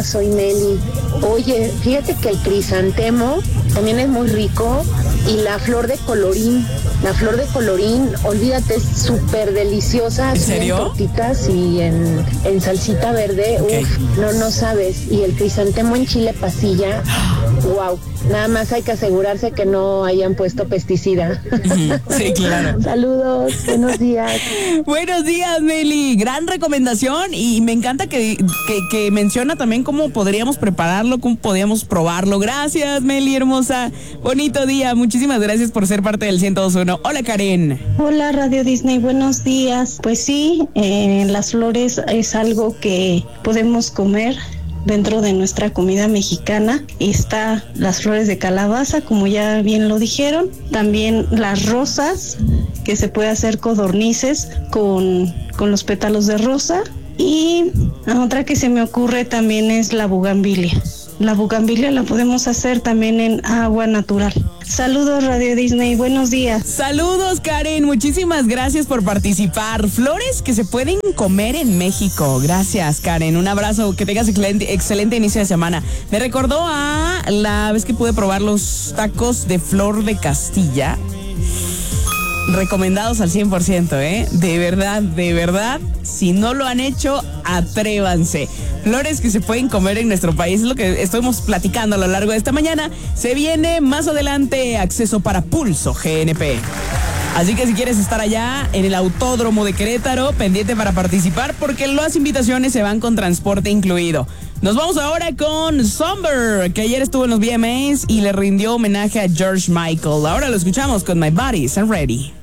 Soy Meli. Oye, fíjate que el crisantemo también es muy rico y la flor de colorín, olvídate, es súper deliciosa. ¿En serio? En tortitas y en salsita verde, Okay. No sabes. Y el crisantemo en chile pasilla, wow. Nada más hay que asegurarse que no hayan puesto pesticida. Sí, claro. Saludos, buenos días. Buenos días, Meli. Gran recomendación y me encanta que menciona también cómo podríamos prepararlo, cómo podríamos probarlo. Gracias, Meli, hermosa. Bonito día. Muchísimas gracias por ser parte del 102.1. Hola, Karen. Hola, Radio Disney, buenos días. Pues sí, las flores es algo que podemos comer dentro de nuestra comida mexicana. Está las flores de calabaza, como ya bien lo dijeron. También las rosas, que se puede hacer codornices con los pétalos de rosa. Y otra que se me ocurre también es la bugambilia. La bugambilia la podemos hacer también en agua natural. Saludos, Radio Disney, buenos días. Saludos, Karen, muchísimas gracias por participar. Flores que se pueden comer en México. Gracias, Karen, un abrazo, que tengas excelente inicio de semana. Me recordó a la vez que pude probar los tacos de flor de Castilla. Recomendados al 100%, ¿eh? De verdad, si no lo han hecho, atrévanse. Flores que se pueden comer en nuestro país, es lo que estamos platicando a lo largo de esta mañana. Se viene más adelante acceso para Pulso GNP. Así que si quieres estar allá en el Autódromo de Querétaro, pendiente para participar, porque las invitaciones se van con transporte incluido. Nos vamos ahora con Somber, que ayer estuvo en los VMAs y le rindió homenaje a George Michael. Ahora lo escuchamos con My Body's Ready.